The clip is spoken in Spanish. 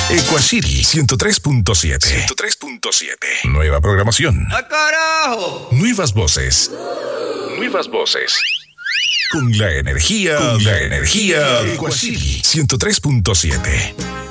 Equacity 103.7. 103.7. Nueva programación. ¡Ah, carajo! Nuevas voces. Nuevas voces. Con la energía. Equacity 103.7.